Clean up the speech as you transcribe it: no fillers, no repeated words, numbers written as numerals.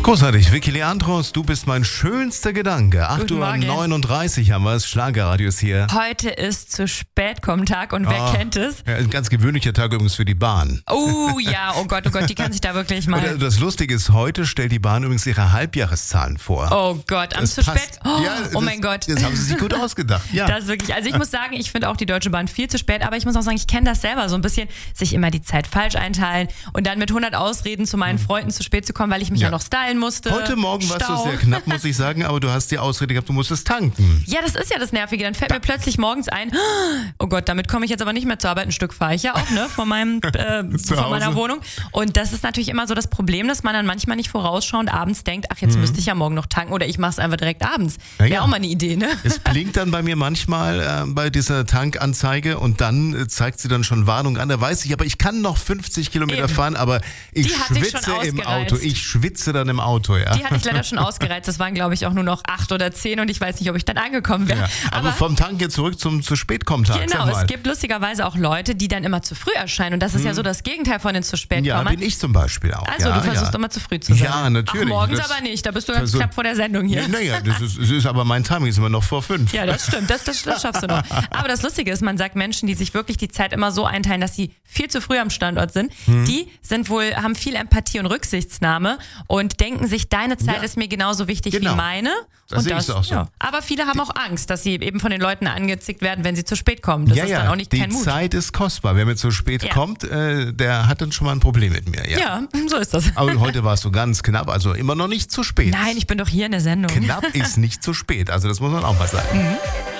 Großartig, Vicky Leandros, du bist mein schönster Gedanke. 8:39 Uhr haben wir es, Schlagerradios hier. Heute ist zu spät kommen Tag und wer kennt es? Ja, ein ganz gewöhnlicher Tag übrigens für die Bahn. Oh ja, oh Gott, die kann sich da wirklich mal... Und das Lustige ist, heute stellt die Bahn übrigens ihre Halbjahreszahlen vor. Oh Gott, am zu spät? Mein Gott. Das haben sie sich gut ausgedacht. Ja. Das ist wirklich, also ich muss sagen, ich finde auch die Deutsche Bahn viel zu spät, aber ich muss auch sagen, ich kenne das selber so ein bisschen, sich immer die Zeit falsch einteilen und dann mit 100 Ausreden zu meinen Freunden zu spät zu kommen, weil ich mich ja noch stylen musste. Heute Morgen warst du sehr knapp, muss ich sagen, aber du hast die Ausrede gehabt, du musstest tanken. Ja, das ist ja das Nervige. Dann fällt mir plötzlich morgens ein, oh Gott, damit komme ich jetzt aber nicht mehr zur Arbeit. Ein Stück fahre ich ja auch, ne, von meiner Wohnung. Und das ist natürlich immer so das Problem, dass man dann manchmal nicht vorausschauend abends denkt, ach, jetzt müsste ich ja morgen noch tanken oder ich mache es einfach direkt abends. Wäre auch mal eine Idee, ne? Es blinkt dann bei mir manchmal bei dieser Tankanzeige und dann zeigt sie dann schon Warnung an. Da weiß ich, aber ich kann noch 50 Kilometer fahren, aber ich schwitze im Auto. Ich schwitze dann im Auto, ja. Die hatte ich leider schon ausgereizt. Das waren, glaube ich, auch nur noch 8 oder 10 und ich weiß nicht, ob ich dann angekommen wäre. Ja, aber vom Tank jetzt zurück zum zu spät kommen Tag. Genau, es gibt lustigerweise auch Leute, die dann immer zu früh erscheinen und das ist ja so das Gegenteil von den zu spät kommen. Ja, bin ich zum Beispiel auch. Also du versuchst immer zu früh zu sein. Ja, natürlich. Ach, morgens aber nicht, da bist du ganz knapp vor der Sendung hier. Naja, das ist aber mein Timing ist immer noch vor 5. Ja, das stimmt, das schaffst du noch. Aber das Lustige ist, man sagt Menschen, die sich wirklich die Zeit immer so einteilen, dass sie viel zu früh am Standort sind, die haben viel Empathie und Rücksichtnahme und denken sich, deine Zeit ist mir genauso wichtig wie meine. Das sehe ich auch so. Ja. Aber viele haben auch Angst, dass sie eben von den Leuten angezickt werden, wenn sie zu spät kommen. Das ist dann auch nicht kein Mut. Die Zeit ist kostbar. Wer mir zu spät kommt, der hat dann schon mal ein Problem mit mir. Ja, so ist das. Aber heute warst du ganz knapp, also immer noch nicht zu spät. Nein, ich bin doch hier in der Sendung. Knapp ist nicht zu spät, also das muss man auch mal sagen.